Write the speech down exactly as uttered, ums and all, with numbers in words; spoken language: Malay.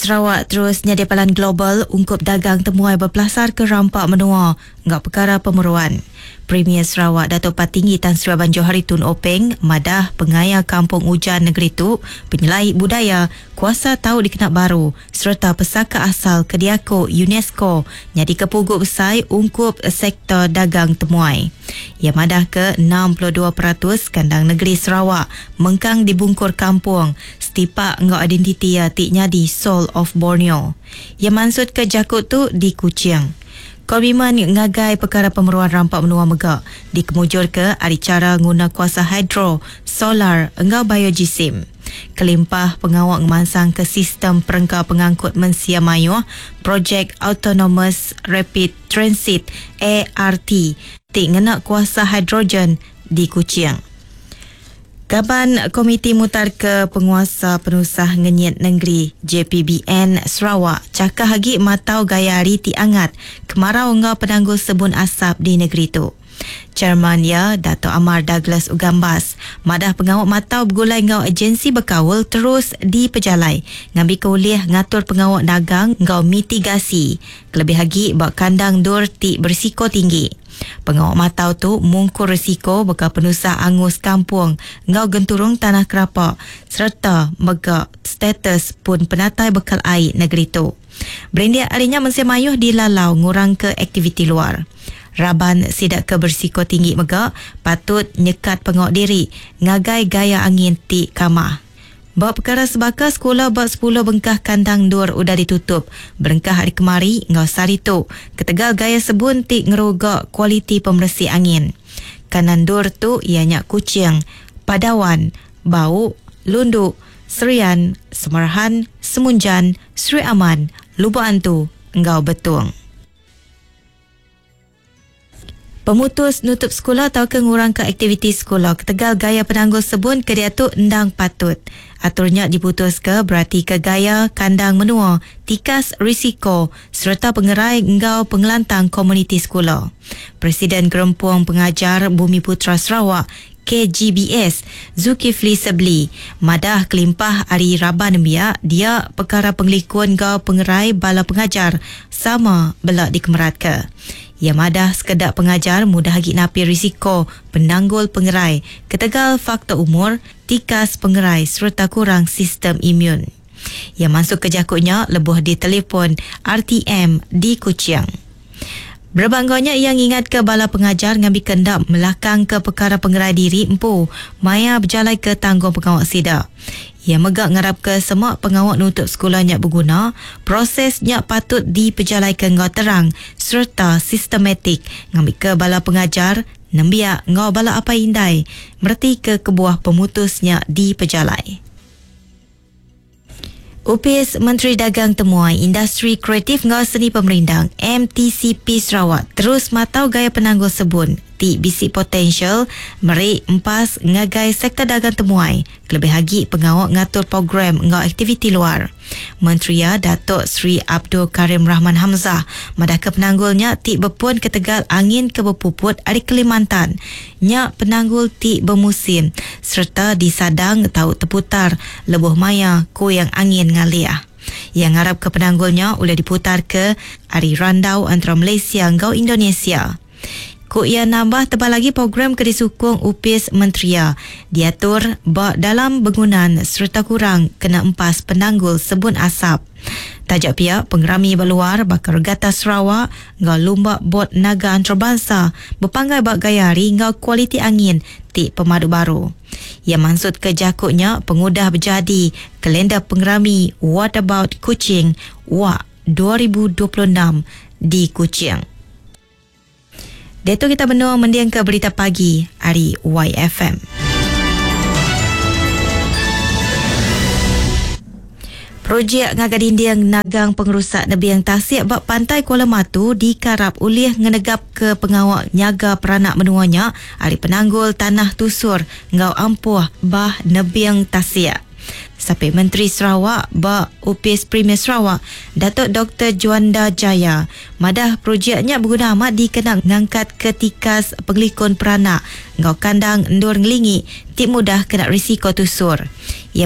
Sarawak terus nyedia palan global ungkup dagang temuai berpelasar ke rampak menua ngak perkara pemeruan. Premier Sarawak Dato' Patinggi Tan Sri Abang Johari Tun Openg madah pengaya kampung ujan negeri tu, penyelai budaya, kuasa tahu dikenak baru serta pesaka asal Kediako UNESCO jadi kepuguk besar ungkup sektor dagang temuai. Ia madah ke enam puluh dua peratus kandang negeri Sarawak mengkang dibungkur kampung setipak ngau identiti ya tiknya di Soul of Borneo. Ia maksud ke jakut tu di Kuching. Komitmen ngagai perkara pemeruan rampak menua megak dikemujur ke ada cara guna kuasa hidro, solar, engau biojisim. Kelimpah pengawak ngemansang ke sistem perengkau pengangkut mensia mayuh Projek Autonomous Rapid Transit A R T tik ngena kuasa hidrogen di Kuching. Kaban Komiti Mutar ke Penguasa Penusah Ngenyit Negeri J P B N Sarawak cakap hagi matau gaya hari ti angat kemarau ngau penanggul sebun asap di negeri tu. Chairman ya Dato' Amar Douglas Ugambas madah pengawak matau bergulai ngau agensi berkawal terus dipejalai ngambil keulih ngatur pengawak dagang ngau mitigasi kelebih hagi bak kandang dur ti berisiko tinggi. Pengawak matau tu mungkur risiko bakal penusah angus kampung ngau genturung tanah kerapak serta megak status pun penatai bekal air negeri tu. Berindia arinya mensia mayuh dilalau ngurang ke aktiviti luar. Raban sidak ke bersiko tinggi megak patut nyekat pengawak diri ngagai gaya angin ti kamah. Bab perkara sebaka sekolah bab sepuluh bengkah kandang dur udah ditutup. Berengkah hari kemari ngau sari tu. Ketegal gaya sebun tik ngerogak kualiti pembersih angin. Kanan dur tu ianya Kuching, Padawan, Bau, Lunduk, Serian, Semarahan, Semunjan, Sri Aman, Lubuk Antu, ngau Betung. Pemutus nutup sekolah atau ke ngurang ke aktiviti sekolah ketegal gaya penanggul sebun ke dia tu endang patut. Aturnya diputus ke berarti ke gaya kandang menua, tikas risiko serta pengerai engau pengelantang komuniti sekolah. Presiden Gerempuang Pengajar Bumi Putra Sarawak K G B S Zulkifli Sabli madah kelimpah hari Raban biak dia perkara pengelikun engau pengerai bala pengajar sama belak dikemerat ke. Ia madah sekedar pengajar mudah hagi napi risiko penanggul pengerai, ketegal faktor umur, tikas pengerai serta kurang sistem imun. Ia masuk ke jakutnya lebuh di telefon R T M di Kuching. Berbangganya yang ingat ke bala pengajar ngambil kendak melakang ke perkara pengerai diri empu, maya berjalai ke tanggung pengawak sidak. Ia megak ngarap ke semua pengawak nutup sekolahnya berguna, prosesnya patut dipejalai ke ngau terang serta sistematik ngambil ke bala pengajar, nembiak ngau bala apa indai, merti ke kebuah pemutusnya dipejalai. U P S Menteri Dagang Temuai Industri Kreatif ngau Seni Pemerindang M T C P Sarawak terus matau gaya penanggul sebun ti bisik potensial meri empas ngagai sektor dagang temuai kelebih hagi pengawak ngatur program ngau aktiviti luar. Menteri ya Datuk Sri Abdul Karim Rahman Hamzah madah ke penanggulnya ti berpun ketegal angin ke berpuput ari Kalimantan nya penanggul ti bermusim serta disadang tau terputar lebuh maya ku yang angin ngaliah. Yang harap ke penanggulnya boleh diputar ke ari randau antara Malaysia ngau Indonesia. Ku ia nambah tebal lagi program kedisukung U P S Mentria diatur bak dalam bangunan serta kurang kena empas penanggul sebun asap. Tajak pihak pengerami berluar bakal regata Sarawak ngau lumba bot naga antarabangsa berpanggai bak gayari ngau kualiti angin ti pemadu baru. Ia maksud ke jakutnya pengudah berjadi kalender pengerami What About Kuching W A dua ribu dua puluh enam di Kuching. Deto kita benua mendiang ke berita pagi hari Y F M. Projek ngagadindiang nagang pengerusak nebiang tasik bak pantai Kuala Matu dikarap ulih ngenegap ke pengawak nyaga peranak menuanya hari penanggul tanah tusur ngau ampuh bah nebiang tasik. Sampai Menteri Sarawak ba U P S Premier Sarawak Datuk Doktor Juanda Jaya madah projeknya berguna amat dikenang ngangkat ketikas pengelikun peranak ngau kandang endur ngelingi tik mudah kena risiko tusur. Ia